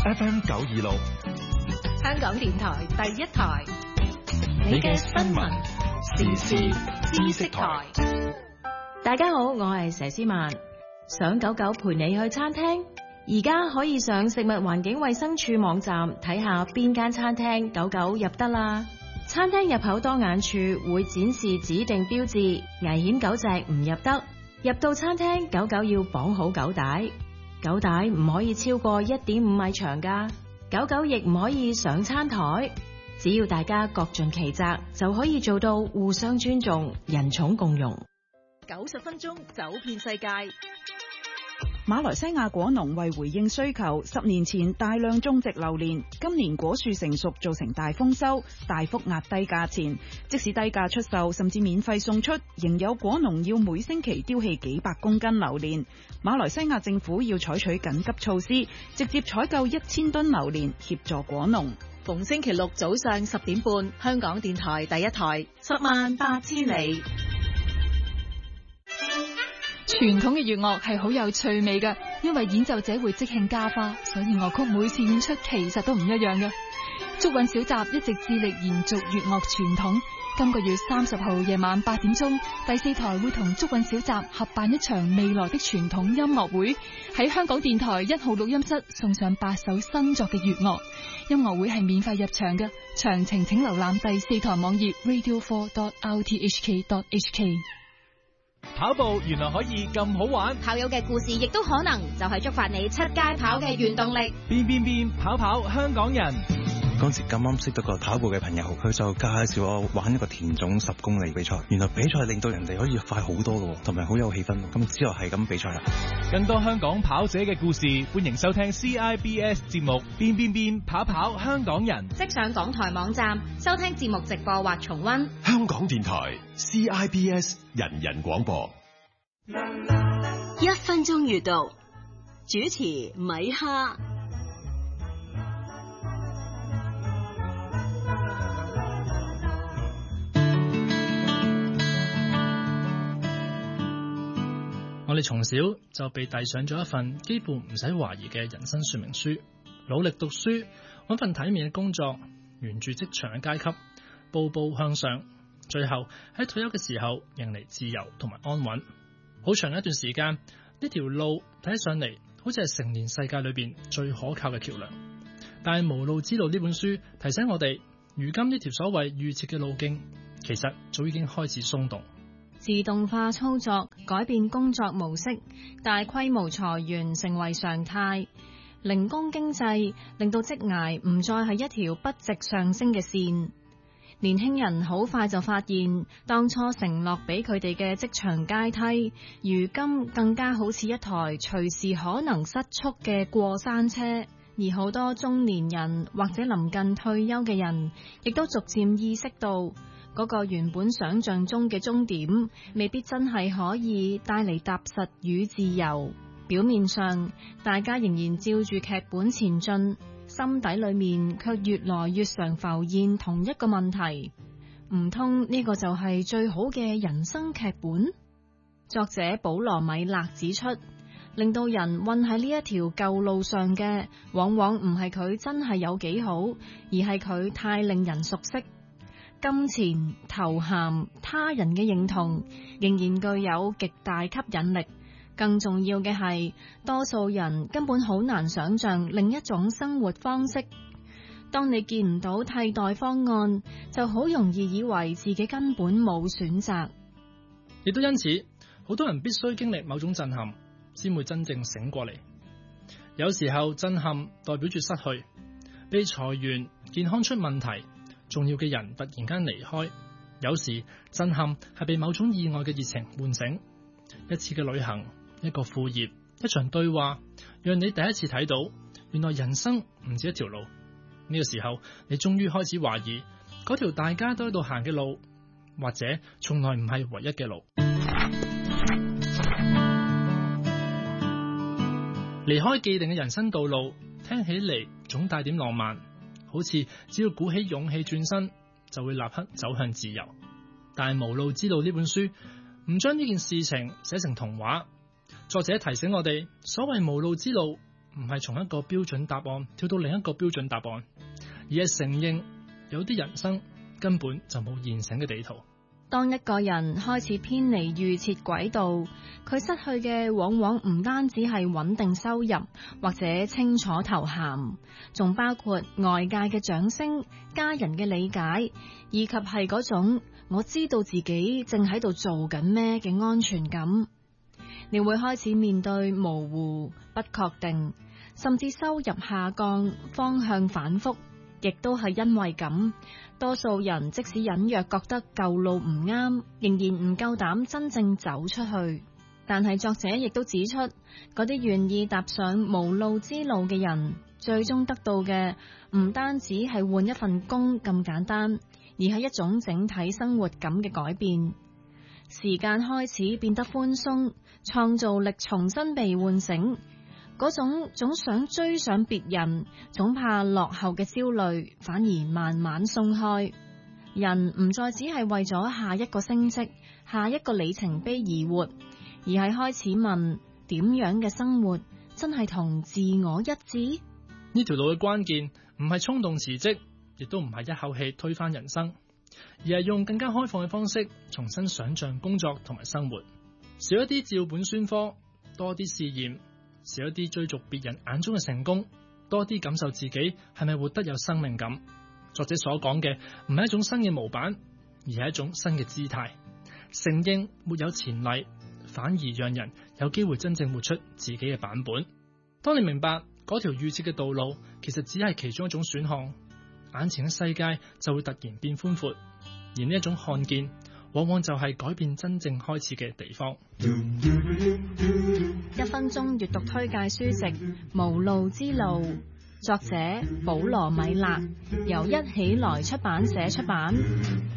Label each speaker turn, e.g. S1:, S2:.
S1: FM 926，
S2: 香港電台第一台，你嘅新聞時事知識台。
S3: 大家好，我係佘詩曼。想狗狗陪你去餐廳，而家可以上食物環境衛生署網站睇下邊間餐廳狗狗入得啦。餐廳入口當眼處會展示指定標誌，危險狗隻唔入得。入到餐廳，狗狗要綁好狗帶，狗帶唔可以超過1.5米長㗎。狗狗亦唔可以上餐台。只要大家各盡其責，就可以做到互相尊重、人寵共融。
S2: 90分鐘走遍世界。
S4: 馬來西亞果農為回應需求，10年前大量種植榴蓮，今年果樹成熟造成大豐收，大幅壓低價錢。即使低價出售，甚至免費送出，仍有果農要每星期丟棄幾百公斤榴蓮。馬來西亞政府要採取緊急措施，直接採購1000噸榴蓮協助果農。
S2: 逢星期六早上10點半，香港電台第一台，108000里。
S5: 傳統嘅粵樂係好有趣味嘅，因為演奏者會即興加花，所以樂曲每次演出其實都唔一樣嘅。竹韻小集一直致力延續粵樂傳統，今個月30號夜晚8點鐘，第4台會同竹韻小集合辦一場未來的傳統音樂會，喺香港電台1號錄音室送上8首新作嘅粵樂。音樂會係免費入場嘅，詳情請瀏覽第4台網頁 radio4.rthk.hk。
S6: 跑步原來可以咁好玩，
S7: 跑友嘅故事亦都可能就係觸發你出街跑嘅原動力。
S6: 變跑香港人。
S8: 嗰時咁啱識到個跑步嘅朋友，佢就介紹我玩一個田總10公里比賽。原來比賽令到人哋可以快好多咯，同埋好有氣氛。咁之後係咁比賽啦。
S6: 更多香港跑者嘅故事，歡迎收聽 CIBS 節目變跑香港人。
S7: 即上港台網站收聽節目直播或重溫。
S1: 香港電台 CIBS 人人廣播。
S9: 1分鐘閱讀，主持米哈。
S10: 我哋從小就被遞上咗一份幾乎唔使懷疑嘅人生說明書，努力讀書，搵份體面嘅工作，沿住職場嘅階級，步步向上，最後喺退休嘅時候迎嚟自由同埋安穩。好長一段時間，呢條路睇上嚟好似係成年世界裏邊最可靠嘅橋樑。但係《無路之路》呢本書提醒我哋，如今呢條所謂預設嘅路徑，其實早已經開始鬆動。
S3: 自動化操作改變工作模式，大規模裁員成為常態，零工經濟令到職涯唔再係一條不直上升嘅線。年輕人好快就發現，當初承諾俾佢哋嘅職場階梯，如今更加好似一台隨時可能失速嘅過山車。而好多中年人或者臨近退休嘅人，亦都逐漸意識到，嗰個原本想象中嘅終點，未必真係可以帶嚟踏實與自由。表面上，大家仍然照住劇本前進，心底裏面卻越來越常浮現同一個問題：唔通呢個就係最好嘅人生劇本？作者保羅米勒指出，令到人困喺呢一條舊路上嘅，往往唔係佢真係有幾好，而係佢太令人熟悉。金錢、頭銜、他人嘅認同仍然具有極大吸引力。更重要嘅係，多數人根本好難想象另一種生活方式。當你見唔到替代方案，就好容易以為自己根本冇選擇。
S10: 亦都因此，好多人必須經歷某種震撼，先會真正醒過嚟。有時候震撼代表住失去，被裁員、健康出問題、重要嘅人突然間離開。有時震撼係被某種意外嘅熱情喚醒，一次嘅旅行，一個副業，一場對話，讓你第一次睇到原來人生唔止一條路。呢個時候，你終於開始懷疑嗰條大家都喺度行嘅路，或者從來唔係唯一嘅路。離開既定嘅人生道路，聽起嚟總帶點浪漫，好似只要鼓起勇氣轉身，就會立刻走向自由。但係《無路之路》呢本書唔將呢件事情寫成童話，作者提醒我哋，所謂無路之路唔係從一個標準答案跳到另一個標準答案，而係承認有啲人生根本就冇現成嘅地圖。
S3: 當一個人開始偏離預設軌道，佢失去嘅往往唔單止係穩定收入或者清楚頭銜，仲包括外界嘅掌聲、家人嘅理解，以及係嗰種我知道自己正喺度做緊咩嘅安全感。你會開始面對模糊、不確定，甚至收入下降、方向反覆，亦都係因為咁。多數人即使隱約覺得舊路唔啱，仍然唔夠膽真正走出去。但係作者亦都指出，嗰啲願意踏上無路之路嘅人，最終得到嘅唔單止係換一份工咁簡單，而係一種整體生活感嘅改變。時間開始變得寬鬆，創造力重新被喚醒，嗰種總想追上別人，總怕落後嘅焦慮，反而慢慢鬆開。人唔再只係為咗下一個升職、下一個里程碑而活，而係開始問點樣嘅生活真係同自我一致？
S10: 呢條路嘅關鍵唔係衝動辭職，亦都唔係一口氣推翻人生，而係用更加開放嘅方式重新想象工作同埋生活，少一啲照本宣科，多啲試驗，少一啲追逐別人眼中嘅成功，多啲感受自己係咪活得有生命感。作者所講嘅唔係一種新嘅模板，而係一種新嘅姿態，承認沒有前例，反而讓人有機會真正活出自己嘅版本。當你明白嗰條預設嘅道路其實只係其中一種選項，眼前嘅世界就會突然變寬闊，而呢一種看見往往就係改變真正開始嘅地方。
S3: 1分鐘閱讀推介書籍《無路之路》，作者保羅米勒，由一起來出版社出版。